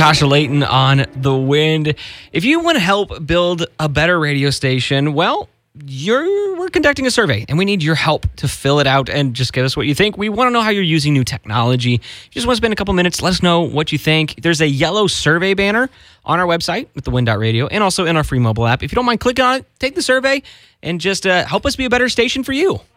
Tasha Layton on The Wind. If you want to help build a better radio station, well, we're conducting a survey, and we need your help to fill it out and just give us what you think. We want to know how you're using new technology. If you just want to spend a couple minutes, let us know what you think. There's a yellow survey banner on our website at thewind.radio and also in our free mobile app. If you don't mind clicking on it, take the survey and just help us be a better station for you.